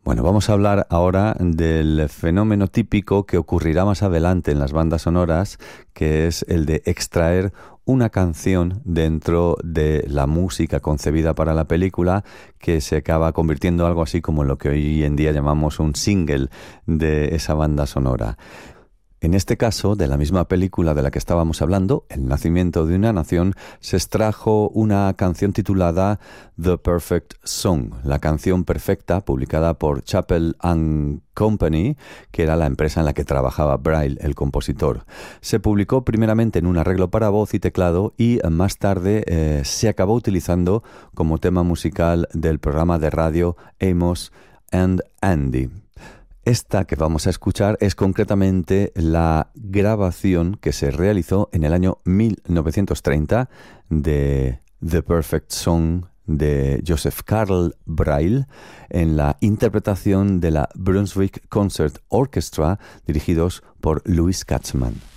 Bueno, vamos a hablar ahora del fenómeno típico que ocurrirá más adelante en las bandas sonoras, que es el de extraer una canción dentro de la música concebida para la película, que se acaba convirtiendo algo así como en lo que hoy en día llamamos un single de esa banda sonora. En este caso, de la misma película de la que estábamos hablando, El nacimiento de una nación, se extrajo una canción titulada The Perfect Song, la canción perfecta, publicada por Chappell and Company, que era la empresa en la que trabajaba Braille, el compositor. Se publicó primeramente en un arreglo para voz y teclado y más tarde se acabó utilizando como tema musical del programa de radio Amos and Andy. Esta que vamos a escuchar es concretamente la grabación que se realizó en el año 1930 de The Perfect Song de Joseph Carl Braille en la interpretación de la Brunswick Concert Orchestra dirigidos por Louis Katzman.